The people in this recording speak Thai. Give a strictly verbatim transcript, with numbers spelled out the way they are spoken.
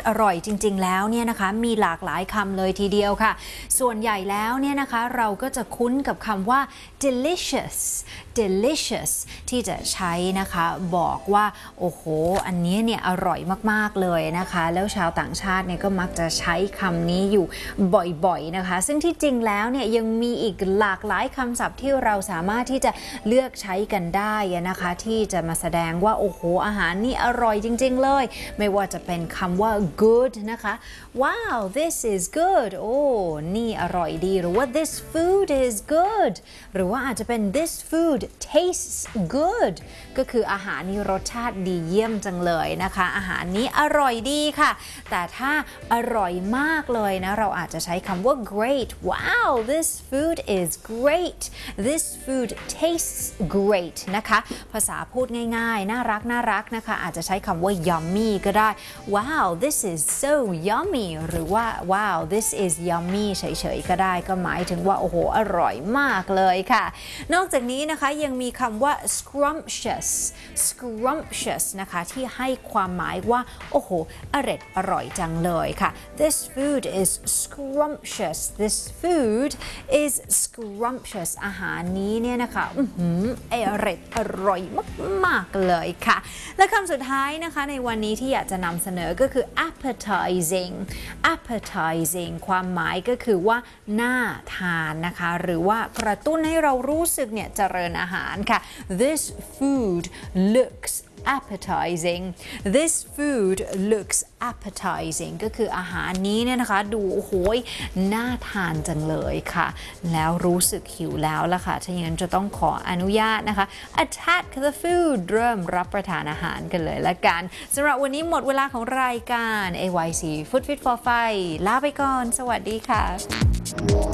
อร่อยจริงๆแล้วเนี่ยนะคะมีหลากหลายคำเลยทีเดียวค่ะส่วนใหญ่แล้วเนี่ยนะคะเราก็จะคุ้นกับคำว่า delicious delicious ที่จะใช้นะคะบอกว่าโอ้โหอันนี้เนี่ยอร่อยมากๆเลยนะคะแล้วชาวต่างชาติเนี่ยก็มักจะใช้คำนี้อยู่บ่อยๆนะคะซึ่งที่จริงแล้วเนี่ยยังมีอีกหลากหลายคำศัพท์ที่เราสามารถที่จะเลือกใช้กันได้นะคะที่จะมาแสดงว่าโอ้โหอาหารนี่อร่อยจริงๆเลยไม่ว่าจะเป็นคำว่า good นะคะ wow this is good โอ้นี่อร่อยดีหรือว่า this food is good หรือว่าอาจจะเป็น this food tastes good ก็คืออาหารนี้รสชาติดีเยี่ยมจังเลยนะคะอาหารนี้อร่อยดีค่ะแต่ถ้าอร่อยมากเลยนะเราอาจจะใช้คำว่า great wow this food is great this food tastes great นะคะภาษาพูดง่ายๆน่ารักน่ารักนะคะอาจจะใช้คำว่า yummy ก็ได้ wow this is so yummy หรือว่า wow this is yummy เฉยๆก็ได้ก็หมายถึงว่าโอ้โหอร่อยมากเลยค่ะนอกจากนี้นะคะยังมีคำว่า scrumptious scrumptious นะคะที่ให้ความหมายว่าโอ้โหอร่อยอร่อยจังเลยค่ะ this food is scrumptious this food is scrumptious อาหารนี้เนี่ยนะคะอือหืออร่อยอร่อยมากๆเลยค่ะและคำสุดท้ายนะคะในวันนี้ที่อยากจะนำเสนอก็คือ appetizing appetizing ความหมายก็คือว่าน่าทานนะคะหรือว่ากระตุ้นให้เรารู้สึกเนี่ยเจริญอาหารค่ะ this food looks appetizing this food looks appetizing ก็คืออาหารนี้เนี่ยนะคะดูโอ้โหน่าทานจังเลยค่ะแล้วรู้สึกหิวแล้วล่ะค่ะถ้าอย่างนั้นจะต้องขออนุญาตนะคะ attack the food เริ่มรับประทานอาหารกันเลยละกันสำหรับวันนี้หมดเวลาของรายการ เอ วาย ซี Food Fit for Five ลาไปก่อนสวัสดีค่ะ